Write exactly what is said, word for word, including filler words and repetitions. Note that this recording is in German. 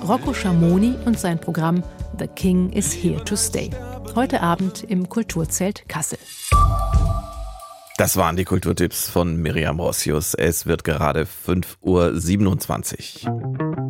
Rocco Schamoni und sein Programm The King is Here to Stay. Heute Abend im Kulturzelt Kassel. Das waren die Kulturtipps von Miriam Rossius. Es wird gerade fünf Uhr siebenundzwanzig.